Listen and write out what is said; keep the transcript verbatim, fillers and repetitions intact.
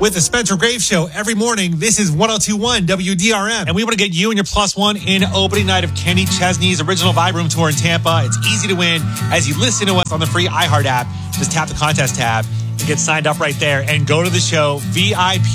with the Spencer Graves Show every morning. This is one oh two point one W D R M. And we want to get you and your plus one in opening night of Kenny Chesney's original Vibe Room Tour in Tampa. It's easy to win as you listen to us on the free iHeart app. Just tap the contest tab and get signed up right there and go to the show. V I P